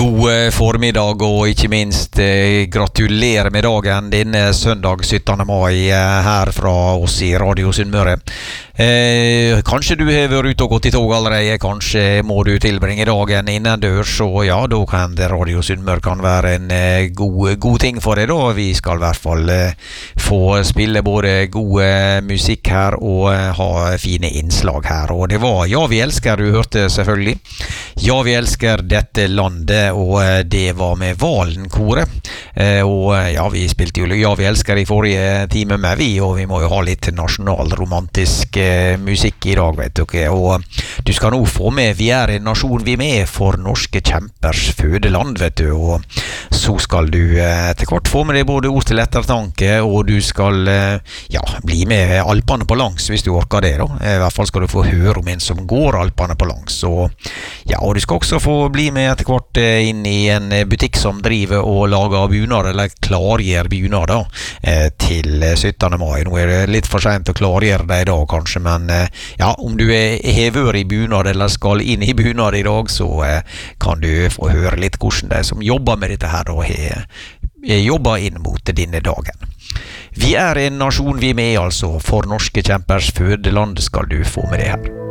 God formiddag og ikke minst gratulerer med dagen denne søndag 17. mai her fra oss i Radio Sunnmøre. Kanskje du har vært ute og gått i tog allerede, kanskje må du tilbringe dagen innendørs, og ja, da kan Radio Sunnmøre kan være en god ting for deg da. Vi skal i hvert fall få spille både gode musikk her og ha fine innslag her, og det var Ja, vi elsker, du hørte selvfølgelig. Ja, vi elsker dette landet, og det var med Valen-koret. Og ja, vi spilte jo Ja, vi elsker i forrige time med vi, og vi må jo ha litt nasjonalromantisk musikk i dag, vet dere. Og du skal nå få med Vi er en nasjon vi med for norske kjempers fødeland, vet du. Og så skal du til kvart få med deg både ord til ettertanke, og du skal bli med Alpene på langs, hvis du orker det da. I hvert fall skal du få høre om en som går Alpene på langs. Og du skal også få bli med etter hvert inn i en butikk som driver og lager bunad, eller klargjør bunad da, til 17. mai. Nå det litt for sent å klargjøre det i dag kanskje, men om du hever i bunad eller skal inn i bunad i dag, så kan du få høre litt hvordan det som jobber med dette her og jobber inn mot denne dagen. Vi er en nasjon vi med, altså. For norske kjempers fødeland skal du få med det her.